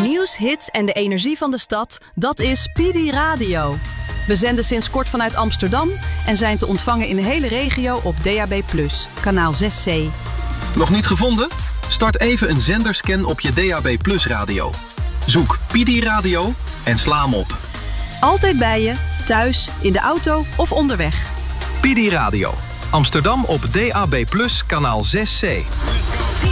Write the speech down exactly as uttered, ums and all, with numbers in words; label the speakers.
Speaker 1: Nieuws, hits en de energie van de stad, dat is P D Radio. We zenden sinds kort vanuit Amsterdam en zijn te ontvangen in de hele regio op D A B plus, kanaal zes C.
Speaker 2: Nog niet gevonden? Start even een zenderscan op je D A B plus radio. Zoek P D Radio en sla hem op.
Speaker 1: Altijd bij je, thuis, in de auto of onderweg.
Speaker 2: P D Radio. Amsterdam op D A B plus, kanaal zes C.